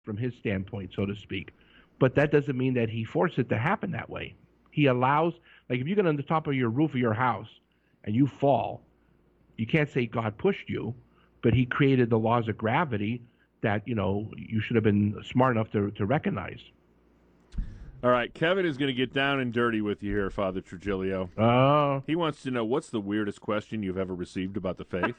from his standpoint, so to speak. But that doesn't mean that he forced it to happen that way. He allows, like if you get on the top of your roof of your house and you fall, you can't say God pushed you, but he created the laws of gravity that, you should have been smart enough to recognize. All right, Kevin is going to get down and dirty with you here, Father Trujillo. Uh, He wants to know, what's the weirdest question you've ever received about the faith?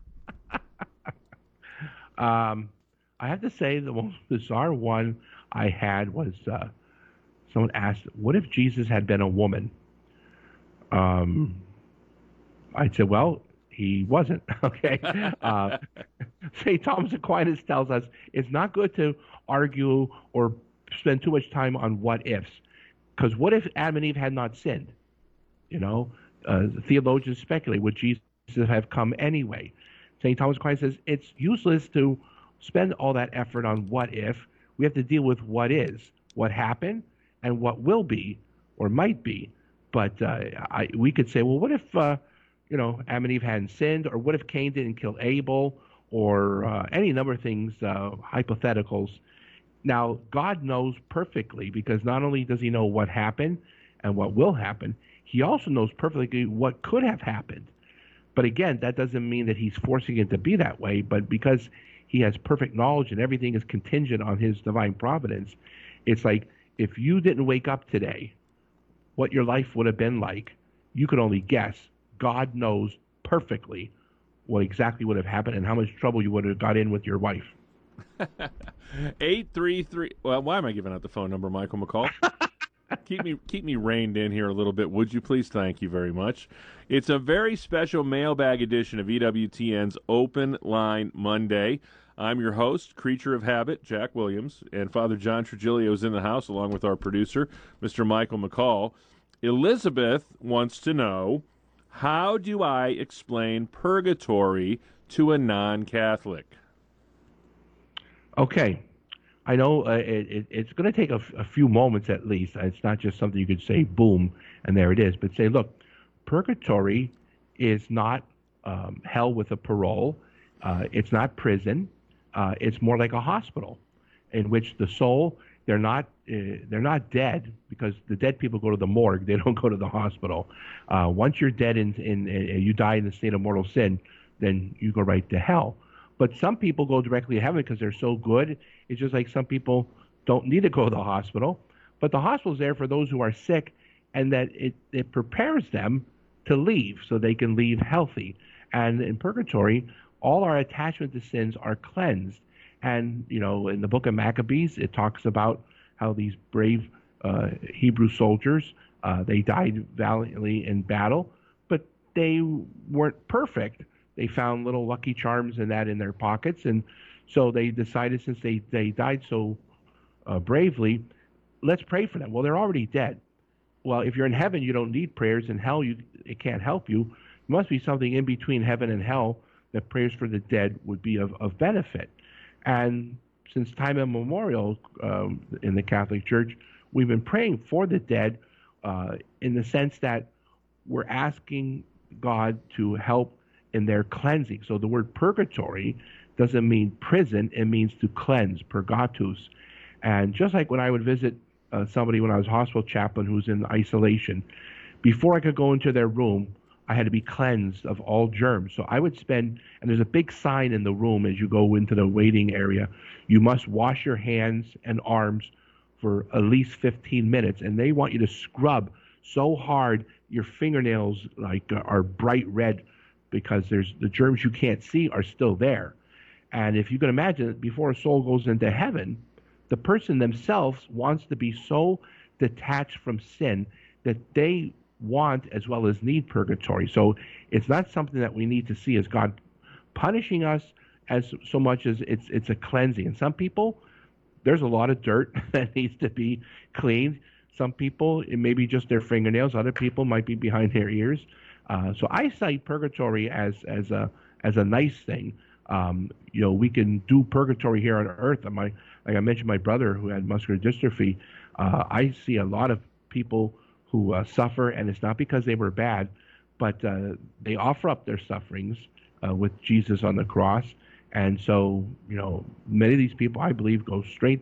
um, I have to say the most bizarre one I had was someone asked, "What if Jesus had been a woman?" Um, I said, "Well, he wasn't." Okay. Uh, St. Thomas Aquinas tells us it's not good to argue or spend too much time on what ifs, because what if Adam and Eve had not sinned? You know, theologians speculate, would Jesus have come anyway? St. Thomas Aquinas says it's useless to spend all that effort on what if. We have to deal with what is, what happened, and what will be or might be. But we could say, well, what if, Adam and Eve hadn't sinned, or what if Cain didn't kill Abel, or any number of things, hypotheticals. Now, God knows perfectly because not only does he know what happened and what will happen, he also knows perfectly what could have happened. But again, that doesn't mean that he's forcing it to be that way, but because he has perfect knowledge and everything is contingent on his divine providence, it's like if you didn't wake up today, what your life would have been like, you could only guess. God knows perfectly what exactly would have happened and how much trouble you would have got in with your wife. 833. Well, why am I giving out the phone number, Michael McCall? Keep me reined in here a little bit, would you please? Thank you very much. It's a very special mailbag edition of EWTN's Open Line Monday. I'm your host, Creature of Habit, Jack Williams, and Father John Trujillo is in the house along with our producer, Mr. Michael McCall. Elizabeth wants to know, how do I explain purgatory to a non-Catholic? Okay. I know it's going to take a few moments at least. It's not just something you could say, boom, and there it is. But say, look, purgatory is not hell with a parole. It's not prison. It's more like a hospital in which the soul, they're not dead, because the dead people go to the morgue. They don't go to the hospital. Once you're dead and you die in the state of mortal sin, then you go right to hell. But some people go directly to heaven because they're so good. It's just like some people don't need to go to the hospital. But the hospital is there for those who are sick, and that it prepares them to leave so they can leave healthy. And in purgatory, all our attachment to sins are cleansed. And, in the book of Maccabees, it talks about how these brave Hebrew soldiers, they died valiantly in battle, but they weren't perfect. They found little lucky charms and that in their pockets, and so they decided, since they died so bravely, let's pray for them. Well, they're already dead. Well, if you're in heaven, you don't need prayers. In hell, it can't help you. There must be something in between heaven and hell that prayers for the dead would be of benefit. And since time immemorial, in the Catholic Church, we've been praying for the dead in the sense that we're asking God to help in their cleansing. So the word purgatory doesn't mean prison, it means to cleanse, purgatus. And just like when I would visit somebody when I was hospital chaplain who's in isolation, before I could go into their room, I had to be cleansed of all germs. So I would spend, and there's a big sign in the room as you go into the waiting area, you must wash your hands and arms for at least 15 minutes. And they want you to scrub so hard your fingernails are bright red, because there's the germs you can't see are still there. And if you can imagine, before a soul goes into heaven, the person themselves wants to be so detached from sin that they want as well as need purgatory. So it's not something that we need to see as God punishing us as so much as it's a cleansing. And some people, there's a lot of dirt that needs to be cleaned. Some people, it may be just their fingernails. Other people might be behind their ears. So I cite purgatory as a nice thing. We can do purgatory here on earth. Like I mentioned, my brother who had muscular dystrophy, I see a lot of people who suffer, and it's not because they were bad, but they offer up their sufferings with Jesus on the cross, And so, many of these people, I believe, go straight